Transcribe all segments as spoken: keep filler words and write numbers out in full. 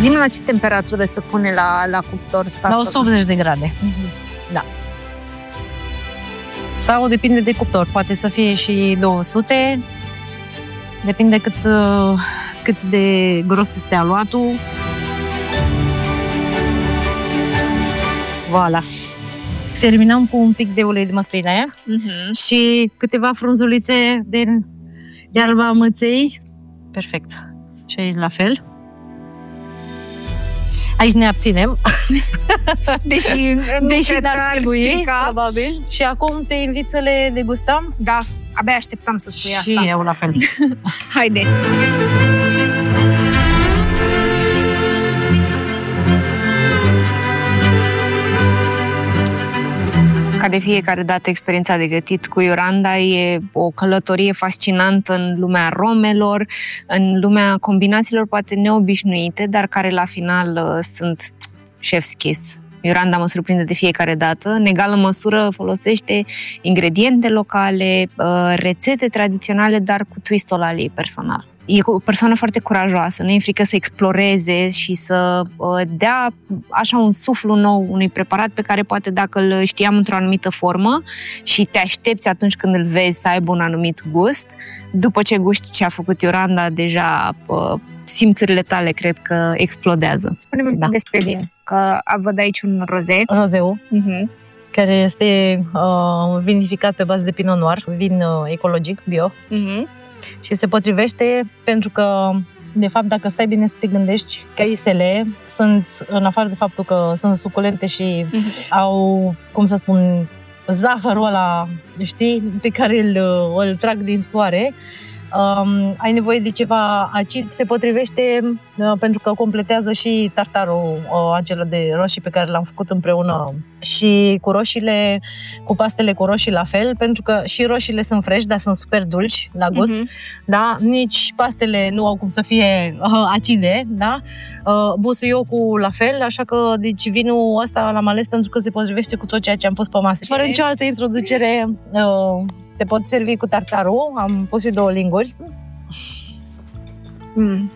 Zi-mi la ce temperatură se pune la, la cuptor? La o sută optzeci de grade. Mm-hmm. Da. Sau depinde de cuptor. Poate să fie și două sute. Depinde cât, cât de gros este aluatul. Voilà. Terminăm cu un pic de ulei de măsline uh-huh. și câteva frunzulițe de iarba măței. Perfect. Și aici la fel. Aici ne abținem. Deși, Deși n-ar trebui, strica. Probabil. Și acum te invit să le degustăm. Da, abia așteptam să spui și asta. Și eu la fel. Haide! Ca de fiecare dată, experiența de gătit cu Ioranda e o călătorie fascinantă în lumea aromelor, în lumea combinațiilor poate neobișnuite, dar care la final uh, sunt chef's kiss. Ioranda mă surprinde de fiecare dată. În egală măsură folosește ingrediente locale, uh, rețete tradiționale, dar cu twist-ul al ei personal. E o persoană foarte curajoasă, nu e frică să exploreze și să uh, dea așa un suflu nou unui preparat pe care poate dacă îl știam într-o anumită formă și te aștepți atunci când îl vezi să aibă un anumit gust, după ce guști ce a făcut Ioranda, deja uh, simțurile tale cred că explodează. Spune-mi da. despre vin, că văd aici un roze. Rozeu. Uh-huh. Care este uh, vinificat pe bază de Pinot Noir, vin uh, ecologic, bio. Uh-huh. Și se potrivește pentru că, de fapt, dacă stai bine să te gândești, caisele sunt, în afară de faptul că sunt suculente și uh-huh. au, cum să spun, zahărul ăla, știi, pe care îl, îl trag din soare, um, ai nevoie de ceva acid, se potrivește uh, pentru că completează și tartarul uh, acela de roșii pe care l-am făcut împreună și cu roșiile, cu pastele cu roșii la fel, pentru că și roșiile sunt fresh, dar sunt super dulci la gust, uh-huh. da? Nici pastele nu au cum să fie uh, acide, da? Uh, busuiocul la fel, așa că deci vinul ăsta l-am ales pentru că se potrivește cu tot ceea ce am pus pe masă. Fără nicio altă introducere, uh, te pot servi cu tartarul, am pus și două linguri. Mm.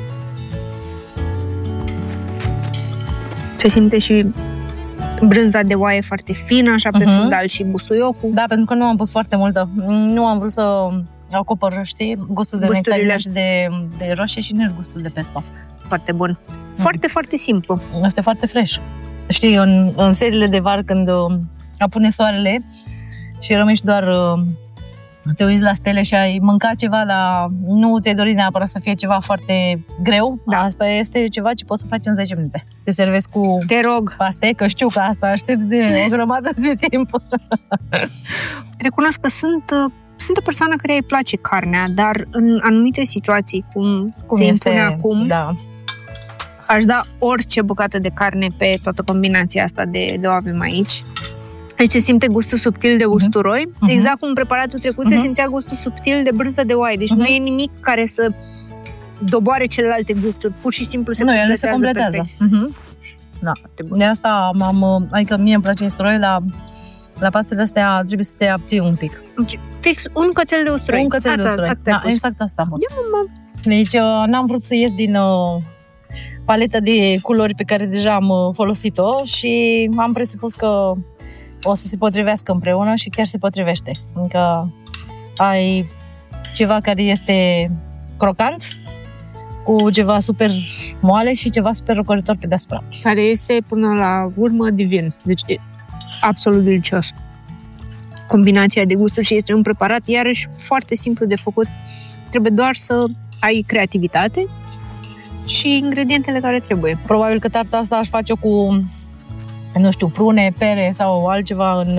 Se simte și brânza de oaie foarte fină, așa pe uh-huh. fundal și busuiocul. Da, pentru că nu am pus foarte multă. Nu am vrut să acopăr, știi, gustul de nectarină și de, de roșie și nici gustul de pesto. Foarte bun. Foarte, mm. foarte simplu. Este foarte fresh. Știi, în, în seriile de vară, când apune soarele și rămâi și doar te uiți la stele și ai mâncat ceva, dar nu ți-ai dorit neapărat să fie ceva foarte greu. Da. Asta este ceva ce poți să faci în zece minute. Te servezi cu Te rog. paste, că știu că asta aștepți de o grămadă de timp. Recunosc că sunt, sunt o persoană care îi place carnea, dar în anumite situații, cum, cum se este, impune acum, da. aș da orice bucată de carne pe toată combinația asta de, de o avem aici. Deci se simte gustul subtil de usturoi, uh-huh. exact cum în preparatul trecut uh-huh. se simțea gustul subtil de brânză de oaie. Deci uh-huh. nu e nimic care să doboare celelalte gusturi, pur și simplu se nu, completează, ele se completează. Uh-huh. Da. De asta m-am, adică mie îmi place usturoi, la, la pastele astea trebuie să te abții un pic. Deci, fix un cățel de usturoi. Un cățel de usturoi. Da, exact asta am pus. Deci n-am vrut să ies din uh, paleta de culori pe care deja am uh, folosit-o și am presupus că o să se potrivească împreună și chiar se potrivește. Adică ai ceva care este crocant, cu ceva super moale și ceva super răcoritor pe deasupra. Care este până la urmă divin. Deci e absolut delicios. Combinația de gusturi și este un preparat iarăși foarte simplu de făcut. Trebuie doar să ai creativitate și ingredientele care trebuie. Probabil că tarta asta aș face cu, nu știu, prune, pere sau altceva în,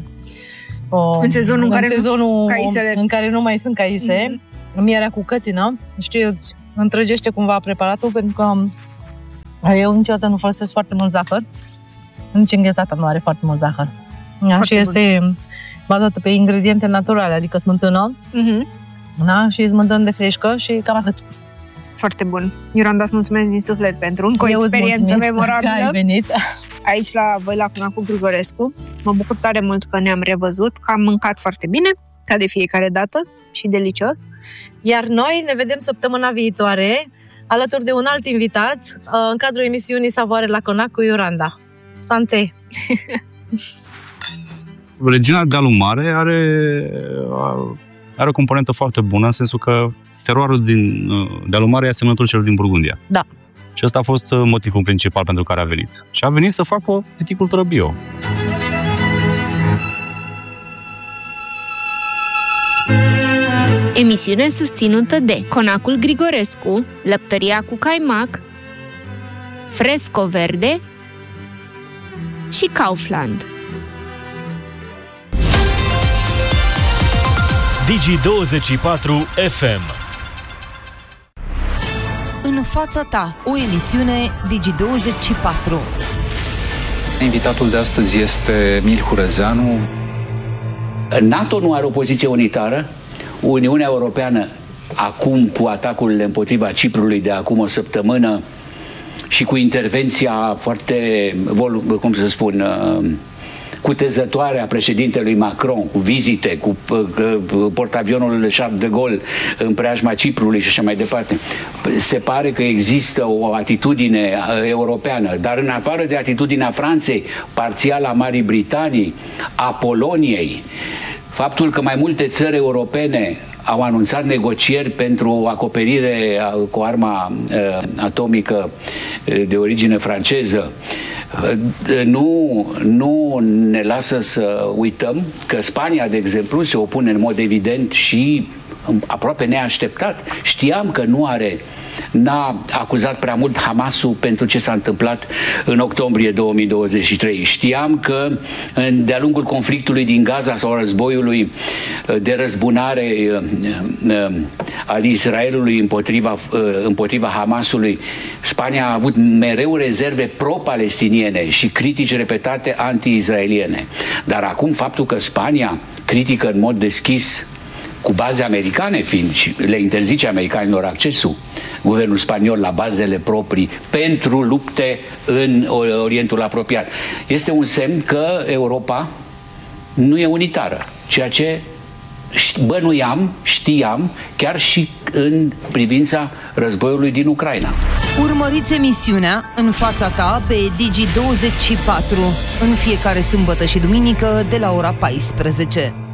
uh, în sezonul, în în care, sezonul caisele... în care nu mai sunt caise. Mm-hmm. Mierea cu cătină, știi, îți întrăgește cumva preparatul, pentru că eu niciodată nu folosesc foarte mult zahăr. Nici înghețata nu are foarte mult zahăr. Da? Și este bazată pe ingrediente naturale, adică smântână, mm-hmm. da? Și smântână de frișcă și cam atât. Foarte bun. Ioranda, îți mulțumesc din suflet pentru încă o experiență memorabilă. Că ai venit. Aici la voi la Conacul Grigorescu. Mă bucur tare mult că ne-am revăzut, că am mâncat foarte bine, ca de fiecare dată, și delicios. Iar noi ne vedem săptămâna viitoare alături de un alt invitat, în cadrul emisiunii Savoare la Conac cu Ioranda. Sante! Regiunea Dealul Mare are, are o componentă foarte bună, în sensul că teroarul din Dealul Mare e asemănător celor din Burgundia. Da. Și ăsta a fost motivul principal pentru care a venit. Și a venit să facă o viticultură bio. Emisiune susținută de Conacul Grigorescu, Lăptăria cu Caimac, Fresco Verde și Kaufland. Digi douăzeci și patru F M. În fața ta, o emisiune Digi douăzeci și patru. Invitatul de astăzi este Emil Hurezeanu. NATO nu are o poziție unitară. Uniunea Europeană, acum cu atacurile împotriva Ciprului de acum o săptămână și cu intervenția foarte, cum să spun, cutezătoare a președintelui Macron, cu vizite, cu portavionul Charles de Gaulle în preajma Ciprului și așa mai departe. Se pare că există o atitudine europeană, dar în afară de atitudinea Franței, parțial a Marii Britanii, a Poloniei, faptul că mai multe țări europene au anunțat negocieri pentru acoperire cu arma uh, atomică de origine franceză, uh, nu, nu ne lasă să uităm că Spania, de exemplu, se opune în mod evident și aproape neașteptat. Știam că nu are n-a acuzat prea mult Hamasul pentru ce s-a întâmplat în octombrie două mii douăzeci și trei. Știam că de-a lungul conflictului din Gaza sau războiului de răzbunare al Israelului împotriva, împotriva Hamasului, Spania a avut mereu rezerve pro-palestiniene și critici repetate anti-israeliene. Dar acum faptul că Spania critică în mod deschis, cu baze americane fiind, și le interzice americanilor accesul, guvernul spaniol, la bazele proprii pentru lupte în Orientul apropiat, este un semn că Europa nu e unitară, ceea ce bănuiam, știam, chiar și în privința războiului din Ucraina. Urmăriți emisiunea În fața ta pe Digi douăzeci și patru în fiecare sâmbătă și duminică de la ora paisprezece.